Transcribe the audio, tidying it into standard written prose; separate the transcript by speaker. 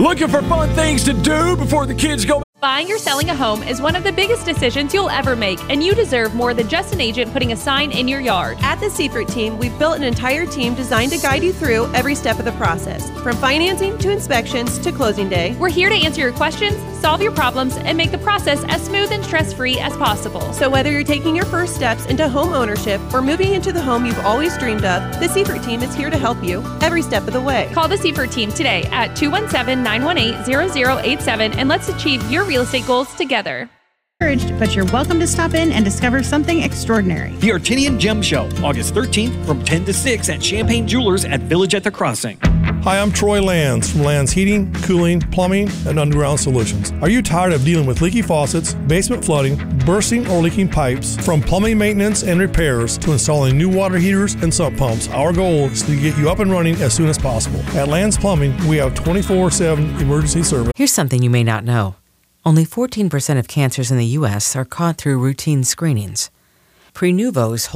Speaker 1: Looking for fun things to do before the kids go?
Speaker 2: Buying or selling a home is one of the biggest decisions you'll ever make, and you deserve more than just an agent putting a sign in your yard.
Speaker 3: At the Seifert team, we've built an entire team designed to guide you through every step of the process, from financing to inspections to closing day.
Speaker 2: We're here to answer your questions, solve your problems, and make the process as smooth and stress-free as possible.
Speaker 3: So whether you're taking your first steps into home ownership or moving into the home you've always dreamed of, the Seifert team is here to help you every step of the way.
Speaker 2: Call the Seifert team today at 217-918-0087 and let's achieve your real estate goals together.
Speaker 4: But you're welcome to stop in and discover something extraordinary.
Speaker 1: The Artinian Gem Show, August 13th from 10 to 6 at Champagne Jewelers at Village at the Crossing.
Speaker 5: Hi, I'm Troy Lands from Lands Heating, Cooling, Plumbing, and Underground Solutions. Are you tired of dealing with leaky faucets, basement flooding, bursting or leaking pipes? From plumbing maintenance and repairs to installing new water heaters and sump pumps, our goal is to get you up and running as soon as possible. At Lands Plumbing, we have 24/7 emergency service.
Speaker 6: Here's something you may not know. Only 14% of cancers in the U.S. are caught through routine screenings. Prenuvo's